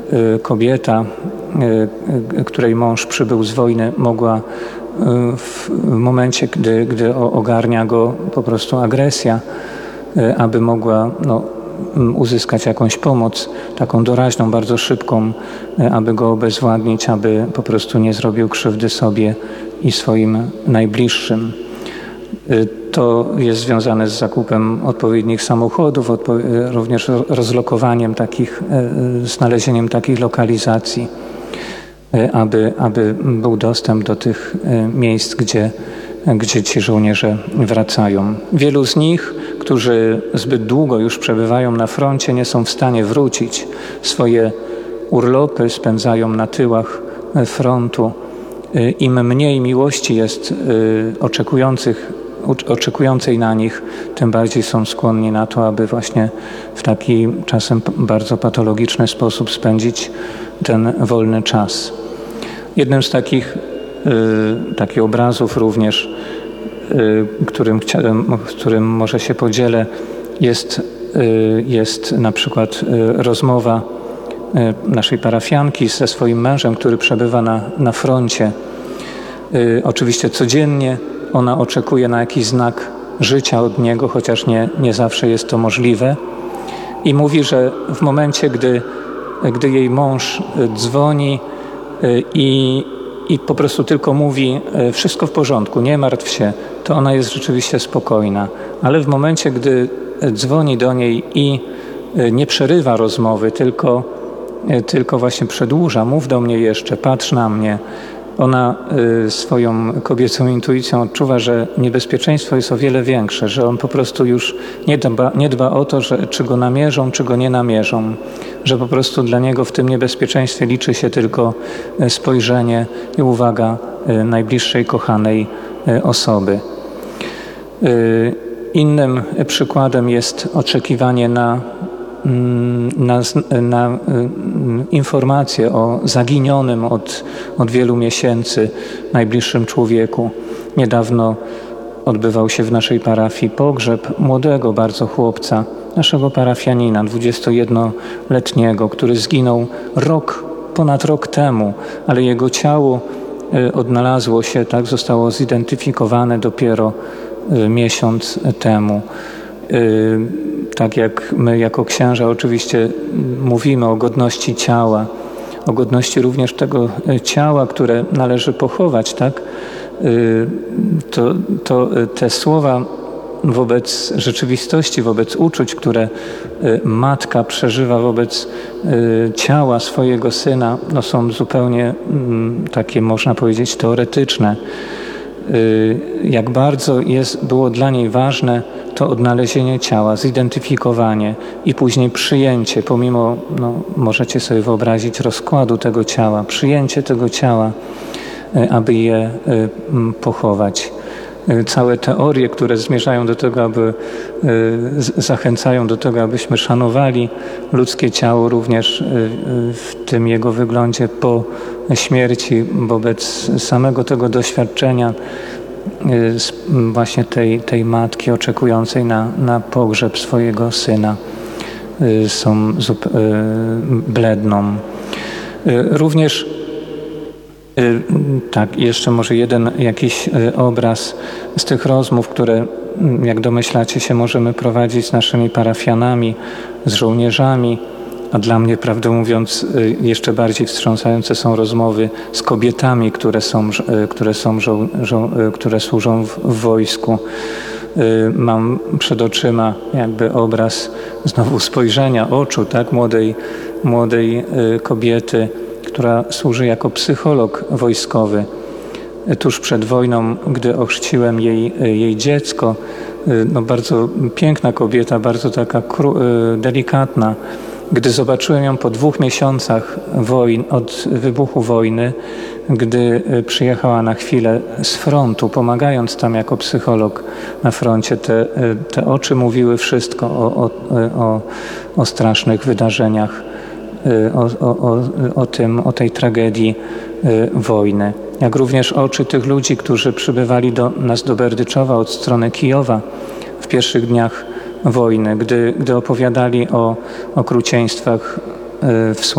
kobieta, której mąż przybył z wojny, mogła w momencie, gdy ogarnia go po prostu agresja, aby mogła uzyskać jakąś pomoc, taką doraźną, bardzo szybką, aby go obezwładnić, aby po prostu nie zrobił krzywdy sobie i swoim najbliższym. To jest związane z zakupem odpowiednich samochodów, również rozlokowaniem takich, znalezieniem takich lokalizacji, aby był dostęp do tych miejsc, gdzie ci żołnierze wracają. Wielu z nich, którzy zbyt długo już przebywają na froncie, nie są w stanie wrócić. Swoje urlopy spędzają na tyłach frontu. Im mniej miłości jest oczekującej na nich, tym bardziej są skłonni na to, aby właśnie w taki czasem bardzo patologiczny sposób spędzić ten wolny czas. Jednym z takich obrazów również, którym może się podzielę, jest na przykład rozmowa naszej parafianki ze swoim mężem, który przebywa na froncie. Oczywiście codziennie ona oczekuje na jakiś znak życia od niego, chociaż nie zawsze jest to możliwe. I mówi, że w momencie, gdy jej mąż dzwoni i po prostu tylko mówi: wszystko w porządku, nie martw się, to ona jest rzeczywiście spokojna. Ale w momencie, gdy dzwoni do niej i nie przerywa rozmowy, tylko właśnie przedłuża: mów do mnie jeszcze, patrz na mnie, ona swoją kobiecą intuicją odczuwa, że niebezpieczeństwo jest o wiele większe, że on po prostu już nie dba o to, czy go namierzą, czy go nie namierzą, że po prostu dla niego w tym niebezpieczeństwie liczy się tylko spojrzenie i uwaga najbliższej, kochanej osoby. Innym przykładem jest oczekiwanie na informacje o zaginionym od wielu miesięcy najbliższym człowieku. Niedawno odbywał się w naszej parafii pogrzeb młodego bardzo chłopca, naszego parafianina, 21-letniego, który zginął ponad rok temu, ale jego ciało odnalazło się, zostało zidentyfikowane dopiero miesiąc temu. Tak jak my jako księża oczywiście mówimy o godności ciała, o godności również tego ciała, które należy pochować, tak? To te słowa wobec rzeczywistości, wobec uczuć, które matka przeżywa wobec ciała swojego syna, są zupełnie takie, można powiedzieć, teoretyczne. Jak bardzo było dla niej ważne to odnalezienie ciała, zidentyfikowanie i później przyjęcie, pomimo, możecie sobie wyobrazić, rozkładu tego ciała, przyjęcie tego ciała, aby je pochować. Całe teorie, które zmierzają do tego, zachęcają do tego, abyśmy szanowali ludzkie ciało również w tym jego wyglądzie po śmierci, wobec samego tego doświadczenia właśnie tej matki oczekującej na pogrzeb swojego syna, bledną. Również jeszcze może jeden jakiś obraz z tych rozmów, które, jak domyślacie się, możemy prowadzić z naszymi parafianami, z żołnierzami, a dla mnie, prawdę mówiąc, jeszcze bardziej wstrząsające są rozmowy z kobietami, które służą w wojsku. Mam przed oczyma jakby obraz znowu spojrzenia oczu, młodej kobiety, która służy jako psycholog wojskowy. Tuż przed wojną, gdy ochrzciłem jej dziecko, bardzo piękna kobieta, bardzo taka delikatna. Gdy zobaczyłem ją po 2 miesiącach od wybuchu wojny, gdy przyjechała na chwilę z frontu, pomagając tam jako psycholog na froncie, te oczy mówiły wszystko o strasznych wydarzeniach, o tej tragedii wojny. Jak również oczy tych ludzi, którzy przybywali do nas do Berdyczowa od strony Kijowa w pierwszych dniach wojny, gdy opowiadali o okrucieństwach w